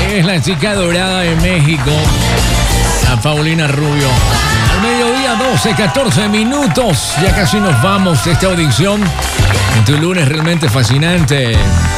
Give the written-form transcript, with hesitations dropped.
es la chica dorada de México, la Paulina Rubio. Al mediodía 14 minutos. Ya casi nos vamos de esta audición en tu lunes realmente fascinante.